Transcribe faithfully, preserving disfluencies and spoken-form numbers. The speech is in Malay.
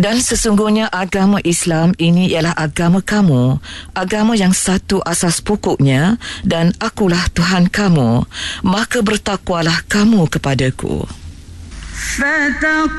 Dan sesungguhnya agama Islam ini ialah agama kamu, agama yang satu asas pokoknya, dan akulah Tuhan kamu, maka bertakwalah kamu kepadaku.